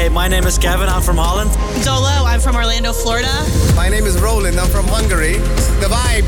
my name is Kevin. I'm from Holland. Dolo, I'm from Orlando, Florida. My name is Roland. I'm from Hungary. The vibe.